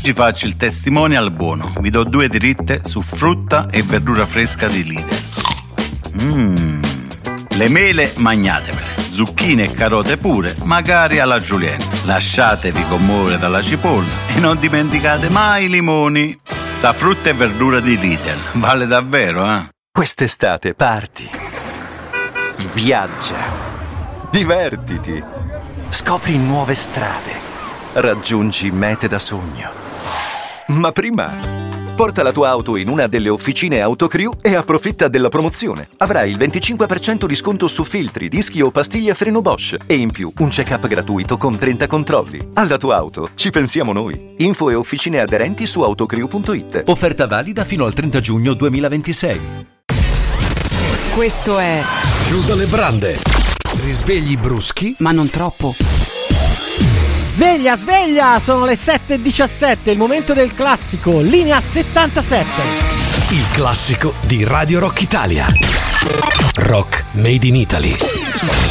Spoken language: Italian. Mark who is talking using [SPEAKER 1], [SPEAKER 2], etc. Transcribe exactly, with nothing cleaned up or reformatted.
[SPEAKER 1] Oggi faccio il testimonial buono. Vi do due dritte su frutta e verdura fresca di Lidl. Mmm. Le mele magnatemele, zucchine e carote pure, magari alla julienne. Lasciatevi commuovere dalla cipolla e non dimenticate mai i limoni. Sta frutta e verdura di Lidl vale davvero, eh?
[SPEAKER 2] Quest'estate parti, viaggia, divertiti, scopri nuove strade, raggiungi mete da sogno. Ma prima porta la tua auto in una delle officine Autocrew e approfitta della promozione. Avrai il venticinque per cento di sconto su filtri, dischi o pastiglie a freno Bosch e in più un check-up gratuito con trenta controlli. Alla tua auto ci pensiamo noi. Info e officine aderenti su autocrew punto it.
[SPEAKER 3] Offerta valida fino al trenta giugno duemilaventisei.
[SPEAKER 4] Questo è
[SPEAKER 5] Giù dalle brande. Risvegli bruschi,
[SPEAKER 4] ma non troppo.
[SPEAKER 6] Sveglia, sveglia! Sono le sette e diciassette, il momento del classico, linea settantasette.
[SPEAKER 5] il classico di Radio Rock Italia. Rock Made in Italy.